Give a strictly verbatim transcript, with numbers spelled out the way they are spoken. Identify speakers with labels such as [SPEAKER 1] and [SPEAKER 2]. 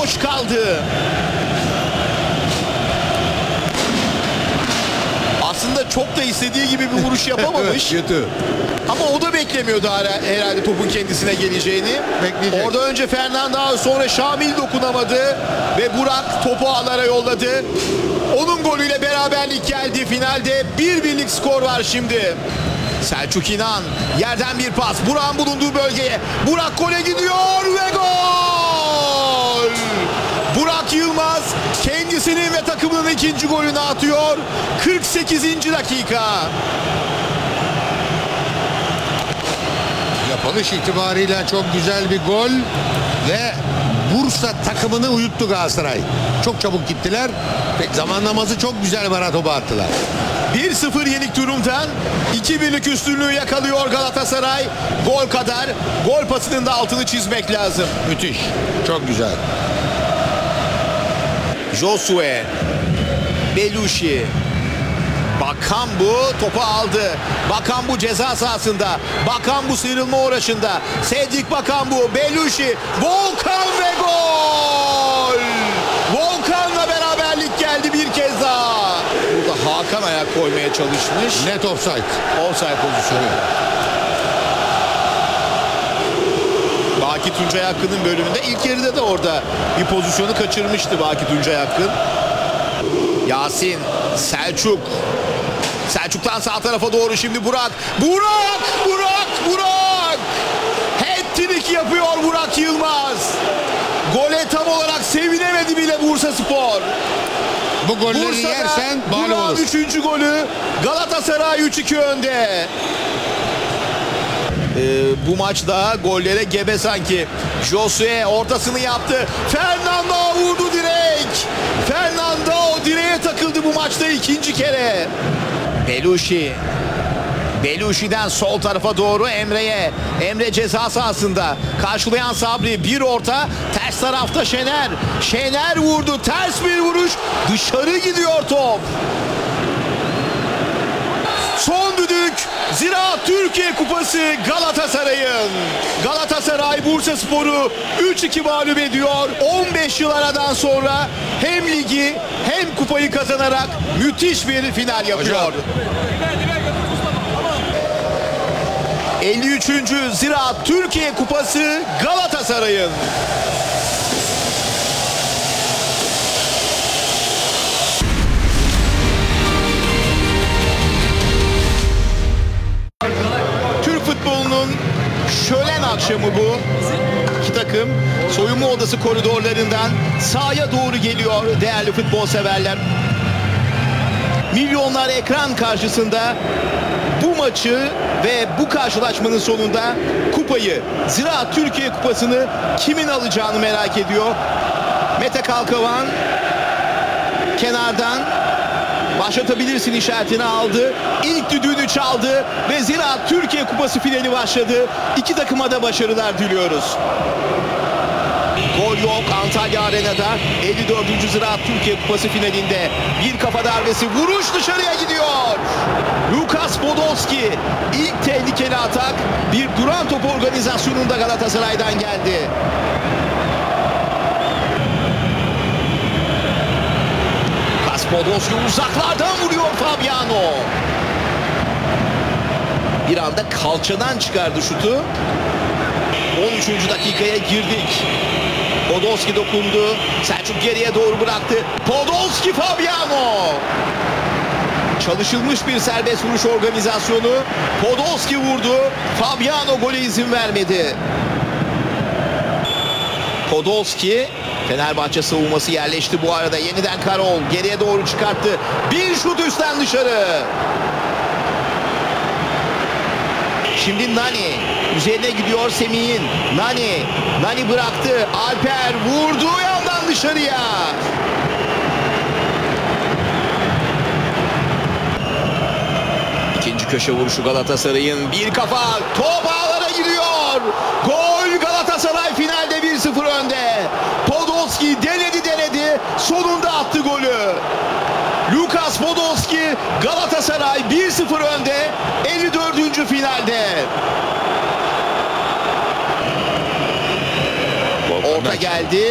[SPEAKER 1] boş kaldı. Aslında çok da istediği gibi bir vuruş yapamamış.
[SPEAKER 2] Kötü.
[SPEAKER 1] Ama o da beklemiyordu herhalde topun kendisine geleceğini.
[SPEAKER 2] Bekleyecek.
[SPEAKER 1] Orada önce Fernando, sonra Şamil dokunamadı ve Burak topu ağlara yolladı. Onun golüyle beraberlik geldi. Finalde bir birlik skor var şimdi. Selçuk İnan yerden bir pas. Burak'ın bulunduğu bölgeye. Burak gole gidiyor ve gol! Burak Yılmaz kendisinin ve takımının ikinci golünü atıyor. kırk sekizinci dakika.
[SPEAKER 2] Yapılış itibariyle çok güzel bir gol ve Bursa takımını uyuttu Galatasaray. Çok çabuk gittiler ve zamanlaması çok güzel, bana topu attılar.
[SPEAKER 1] bir sıfır yenik durumdan iki birlik üstünlüğü yakalıyor Galatasaray. Gol kadar, gol pasının da altını çizmek lazım.
[SPEAKER 2] Müthiş. Çok güzel.
[SPEAKER 1] Josue, Belushi, Bakambu topu aldı. Bakambu ceza sahasında. Bakambu sıyrılma uğraşında. Cedric Bakambu, Belushi, Volkan ve gol! Volkan'la beraberlik geldi bir kez daha. Burada Hakan ayak koymaya çalışmış.
[SPEAKER 2] Net offside.
[SPEAKER 1] Offside pozisyonu. Baki Tuncay Hakkı'nın bölümünde ilk yarıda da orada bir pozisyonu kaçırmıştı Baki Tuncay Hakkı. Yasin, Selçuk. Selçuk'tan sağ tarafa doğru şimdi Burak. Burak! Burak! Burak! Hat-trick yapıyor Burak Yılmaz. Gole tam olarak sevinemedi bile Bursaspor.
[SPEAKER 2] Bu golleri
[SPEAKER 1] Bursa'da
[SPEAKER 2] yersen mağlup
[SPEAKER 1] Burak'ın
[SPEAKER 2] olursun.
[SPEAKER 1] üçüncü golü. Galatasaray üç iki önde. Ee, bu maçta gollere gebe sanki. Josue ortasını yaptı. Fernando vurdu direk. Fernando direğe takıldı bu maçta ikinci kere. Belushi. Belushi'den sol tarafa doğru Emre'ye. Emre ceza sahasında. Karşılayan Sabri. Bir orta. Ters tarafta Şener. Şener vurdu. Ters bir vuruş. Dışarı gidiyor top. Son düdük Ziraat Türkiye Kupası Galatasaray'ın. Galatasaray Bursaspor'u üç iki mağlup ediyor. on beş yıl aradan sonra hem ligi hem kupayı kazanarak müthiş bir final yapıyor.
[SPEAKER 2] Hocam.
[SPEAKER 1] elli üçüncü Ziraat Türkiye Kupası Galatasaray'ın. Türk futbolunun şölen akşamı bu. İki takım soyunma odası koridorlarından sahaya doğru geliyor değerli futbol severler. Milyonlar ekran karşısında bu maçı ve bu karşılaşmanın sonunda kupayı, Ziraat Türkiye Kupası'nı kimin alacağını merak ediyor. Mete Kalkavan kenardan başlatabilirsin işaretini aldı. İlk düdüğünü çaldı ve Ziraat Türkiye Kupası finali başladı. İki takıma da başarılar diliyoruz. Gol yok Antalya Arena'da. elli dördüncü Ziraat Türkiye Kupası finalinde bir kafa darbesi, vuruş dışarıya gidiyor. Lukas Podolski ilk tehlikeli atak bir duran top organizasyonunda Galatasaray'dan geldi. Lukas Podolski uzaklardan vuruyor Fabiano. Bir anda kalçadan çıkardı şutu. on üçüncü dakikaya girdik. Podolski dokundu. Selçuk geriye doğru bıraktı. Podolski, Fabiano. Çalışılmış bir serbest vuruş organizasyonu. Podolski vurdu. Fabiano gole izin vermedi. Podolski, Fenerbahçe savunması yerleşti bu arada. Yeniden Karol geriye doğru çıkarttı. Bir şut üstten dışarı. Şimdi Nani üzerine gidiyor Semih'in. Nani, Nani bıraktı. Alper vurdu yandan dışarıya. İkinci köşe vuruşu Galatasaray'ın. Bir kafa top ağlara gidiyor. Gol, Galatasaray finalde bir sıfır önde. Podolski denedi denedi. Sonunda attı golü. Lukas Podolski, Galatasaray bir sıfır önde elli dördüncü finalde. Orta geldi.